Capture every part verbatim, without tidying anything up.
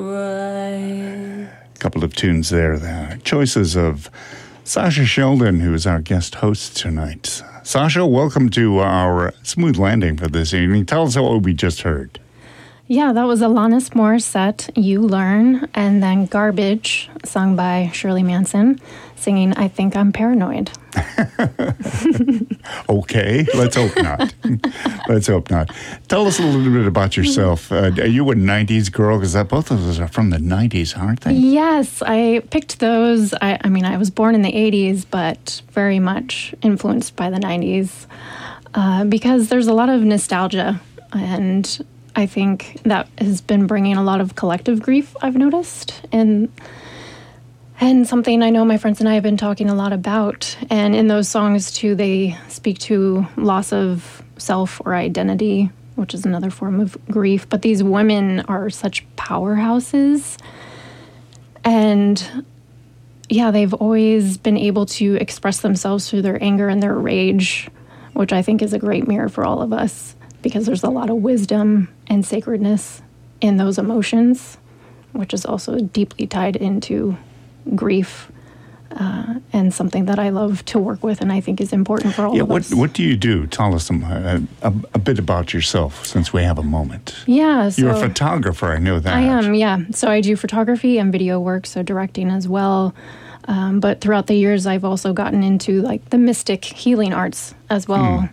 A couple of tunes there. The choices of Sasha Sheldon, who is our guest host tonight. Sasha, welcome to our Smooth Landing for this evening. Tell us what we just heard. Yeah, that was Alanis Morissette, You Learn, and then Garbage, sung by Shirley Manson, singing I Think I'm Paranoid. Okay, let's hope not. Let's hope not. Tell us a little bit about yourself. Uh, are you a nineties girl? Because both of those are from the nineties, aren't they? Yes, I picked those. I, I mean, I was born in the eighties, but very much influenced by the nineties uh, because there's a lot of nostalgia, and I think that has been bringing a lot of collective grief, I've noticed, and and something I know my friends and I have been talking a lot about. And in those songs, too, they speak to loss of self or identity, which is another form of grief. But these women are such powerhouses. And, yeah, they've always been able to express themselves through their anger and their rage, which I think is a great mirror for all of us, because there's a lot of wisdom and sacredness in those emotions, which is also deeply tied into grief uh, and something that I love to work with and I think is important for all yeah, of what, us. What do you do? Tell us some, uh, a, a bit about yourself, since we have a moment. Yeah. So You're a photographer, I know that. I am, yeah. So I do photography and video work, so directing as well. Um, but throughout the years, I've also gotten into like the mystic healing arts as well. Mm.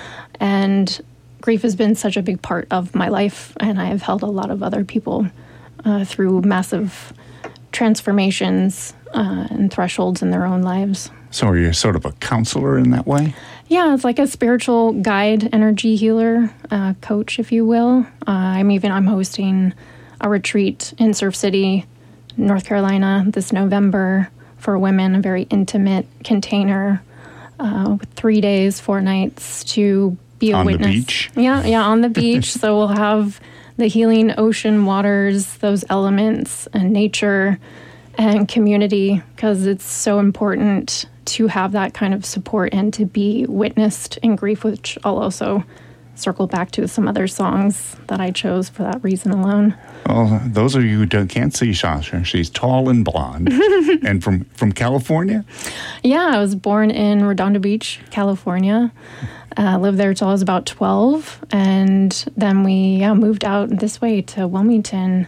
And grief has been such a big part of my life, and I have helped a lot of other people uh, through massive transformations uh, and thresholds in their own lives. So are you sort of a counselor in that way? Yeah, it's like a spiritual guide, energy healer, uh, coach, if you will. Uh, I'm even I'm hosting a retreat in Surf City, North Carolina, this November for women, a very intimate container uh, with three days, four nights to be a on witness. On the beach? Yeah, yeah, on the beach. So we'll have the healing ocean waters, those elements, and nature and community, because it's so important to have that kind of support and to be witnessed in grief, which I'll also circle back to some other songs that I chose for that reason alone. Well, those of you who don't, can't see Sasha, she's tall and blonde. And from, from California? Yeah, I was born in Redondo Beach, California. Uh, lived there till I was about twelve, and then we yeah, moved out this way to Wilmington.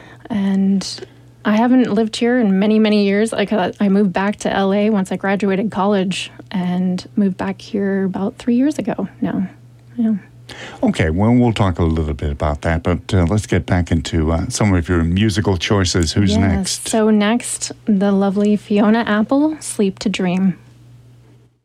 And I haven't lived here in many, many years. Like I moved back to L A once I graduated college, and moved back here about three years ago now. Yeah. Okay, well, we'll talk a little bit about that, but uh, let's get back into uh, some of your musical choices. Who's yes. next? So next, the lovely Fiona Apple, Sleep to Dream.